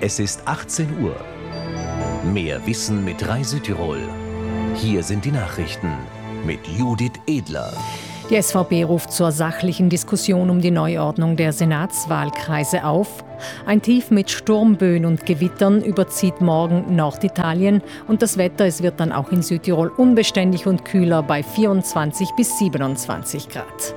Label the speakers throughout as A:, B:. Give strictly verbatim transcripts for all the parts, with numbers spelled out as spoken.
A: Es ist achtzehn Uhr. Mehr Wissen mit Rai Südtirol. Hier sind die Nachrichten mit Judith Edler.
B: Die S V P ruft zur sachlichen Diskussion um die Neuordnung der Senatswahlkreise auf. Ein Tief mit Sturmböen und Gewittern überzieht morgen Norditalien und das Wetter, es wird dann auch in Südtirol unbeständig und kühler bei vierundzwanzig bis siebenundzwanzig Grad.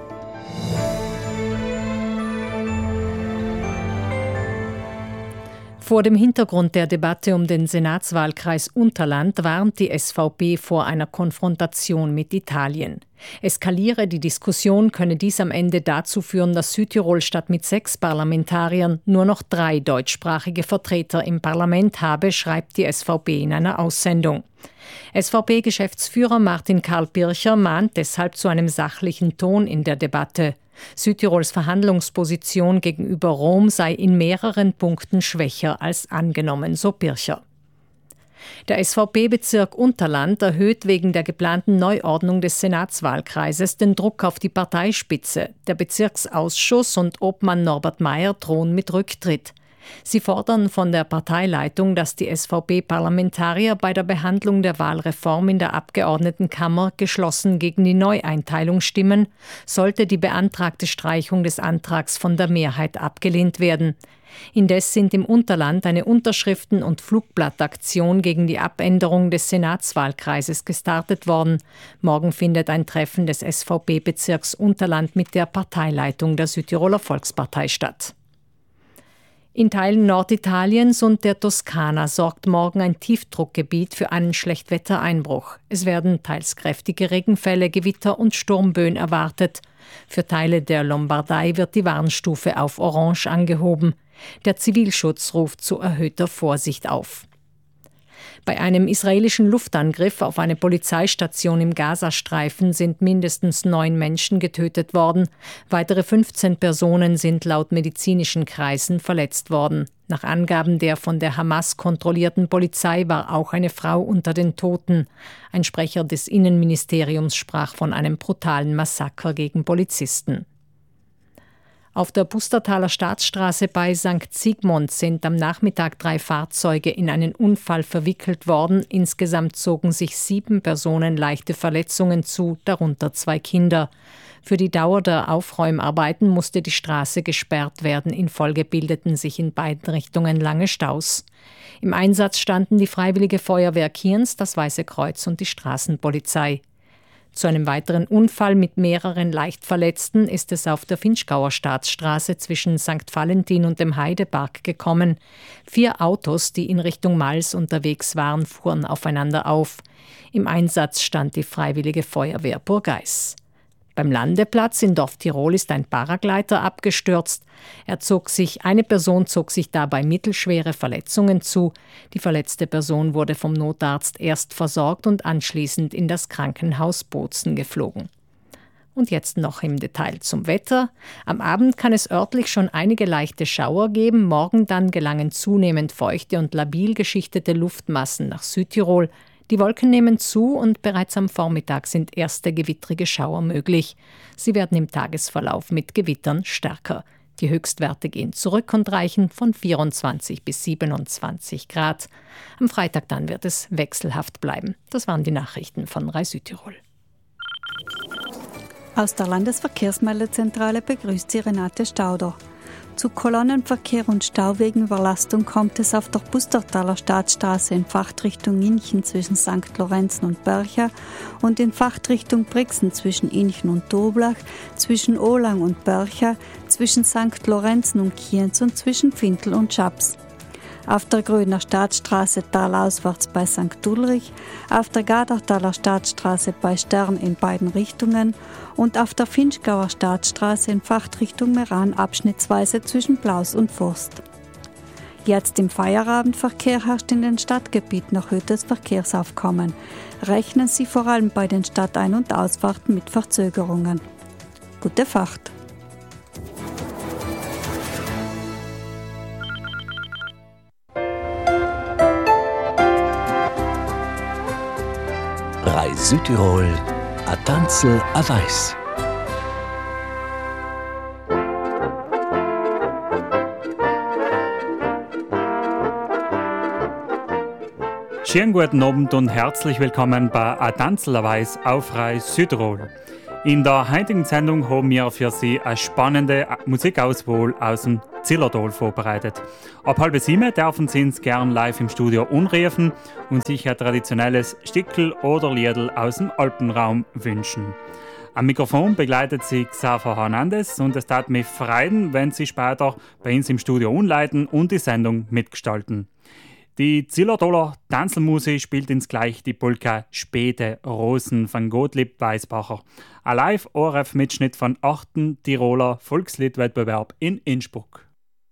B: Vor dem Hintergrund der Debatte um den Senatswahlkreis Unterland warnt die S V P vor einer Konfrontation mit Italien. Eskaliere die Diskussion, könne dies am Ende dazu führen, dass Südtirol statt mit sechs Parlamentariern nur noch drei deutschsprachige Vertreter im Parlament habe, schreibt die S V P in einer Aussendung. S V P-Geschäftsführer Martin Karl Pircher mahnt deshalb zu einem sachlichen Ton in der Debatte. Südtirols Verhandlungsposition gegenüber Rom sei in mehreren Punkten schwächer als angenommen, so Pircher. Der S V P-Bezirk Unterland erhöht wegen der geplanten Neuordnung des Senatswahlkreises den Druck auf die Parteispitze. Der Bezirksausschuss und Obmann Norbert Mayer drohen mit Rücktritt. Sie fordern von der Parteileitung, dass die S V P-Parlamentarier bei der Behandlung der Wahlreform in der Abgeordnetenkammer geschlossen gegen die Neueinteilung stimmen, sollte die beantragte Streichung des Antrags von der Mehrheit abgelehnt werden. Indes sind im Unterland eine Unterschriften- und Flugblattaktion gegen die Abänderung des Senatswahlkreises gestartet worden. Morgen findet ein Treffen des S V P-Bezirks Unterland mit der Parteileitung der Südtiroler Volkspartei statt. In Teilen Norditaliens und der Toskana sorgt morgen ein Tiefdruckgebiet für einen Schlechtwettereinbruch. Es werden teils kräftige Regenfälle, Gewitter und Sturmböen erwartet. Für Teile der Lombardei wird die Warnstufe auf Orange angehoben. Der Zivilschutz ruft zu erhöhter Vorsicht auf. Bei einem israelischen Luftangriff auf eine Polizeistation im Gazastreifen sind mindestens neun Menschen getötet worden. Weitere fünfzehn Personen sind laut medizinischen Kreisen verletzt worden. Nach Angaben der von der Hamas kontrollierten Polizei war auch eine Frau unter den Toten. Ein Sprecher des Innenministeriums sprach von einem brutalen Massaker gegen Polizisten. Auf der Pustertaler Staatsstraße bei Sankt Sigmund sind am Nachmittag drei Fahrzeuge in einen Unfall verwickelt worden. Insgesamt zogen sich sieben Personen leichte Verletzungen zu, darunter zwei Kinder. Für die Dauer der Aufräumarbeiten musste die Straße gesperrt werden. In Folge bildeten sich in beiden Richtungen lange Staus. Im Einsatz standen die Freiwillige Feuerwehr Kienz, das Weiße Kreuz und die Straßenpolizei. Zu einem weiteren Unfall mit mehreren Leichtverletzten ist es auf der Finchgauer Staatsstraße zwischen Sankt Valentin und dem Heidepark gekommen. Vier Autos, die in Richtung Mals unterwegs waren, fuhren aufeinander auf. Im Einsatz stand die Freiwillige Feuerwehr Burgeis. Beim Landeplatz in Dorf Tirol ist ein Paragleiter abgestürzt. Er zog sich, eine Person zog sich dabei mittelschwere Verletzungen zu. Die verletzte Person wurde vom Notarzt erst versorgt und anschließend in das Krankenhaus Bozen geflogen. Und jetzt noch im Detail zum Wetter. Am Abend kann es örtlich schon einige leichte Schauer geben. Morgen dann gelangen zunehmend feuchte und labil geschichtete Luftmassen nach Südtirol. Die Wolken nehmen zu und bereits am Vormittag sind erste gewittrige Schauer möglich. Sie werden im Tagesverlauf mit Gewittern stärker. Die Höchstwerte gehen zurück und reichen von vierundzwanzig bis siebenundzwanzig Grad. Am Freitag dann wird es wechselhaft bleiben. Das waren die Nachrichten von Rai Südtirol.
C: Aus der Landesverkehrsmeldezentrale begrüßt sie Renate Stauder. Zu Kolonnenverkehr und Stauwegenüberlastung kommt es auf der Pustertaler Staatsstraße in Fachtrichtung Inchen zwischen Sankt Lorenzen und Bercha und in Fachtrichtung Brixen zwischen Inchen und Toblach, zwischen Ohlang und Bercha, zwischen Sankt Lorenzen und Kienz und zwischen Fintel und Schaps. Auf der Grödner Staatsstraße talauswärts bei Sankt Ulrich, auf der Gadertaler Staatsstraße bei Stern in beiden Richtungen und auf der Finchgauer Staatsstraße in Fachtrichtung Meran abschnittsweise zwischen Blaus und Forst. Jetzt im Feierabendverkehr herrscht in den Stadtgebieten erhöhtes Verkehrsaufkommen. Rechnen Sie vor allem bei den Stadtein- und Ausfahrten mit Verzögerungen. Gute Fahrt!
A: Rai Südtirol, a Tanzel a Weiß.
D: Schönen guten Abend und herzlich willkommen bei A Tanzlerweis auf Reis Südtirol. In der heutigen Sendung haben wir für Sie eine spannende Musikauswahl aus dem Zillertal vorbereitet. Ab halb sieben dürfen Sie uns gern live im Studio anrufen und sich ein traditionelles Stickel oder Liedl aus dem Alpenraum wünschen. Am Mikrofon begleitet Sie Xaver Hernandez und es tat mich freuen, wenn Sie später bei uns im Studio anleiten und die Sendung mitgestalten. Die Zillertaler Tanzelmusik spielt ins gleich die Polka Späte Rosen von Gottlieb Weisbacher. Ein Live-O R F-Mitschnitt von achten Tiroler Volksliedwettbewerb in Innsbruck.